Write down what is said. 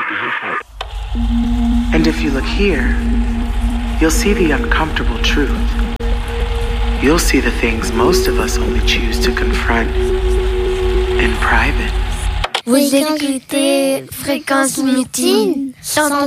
And if you look here, you'll see the uncomfortable truth. You'll see the things most of us only choose to confront in private. Vous écoutez Fréquence Mutine 103.8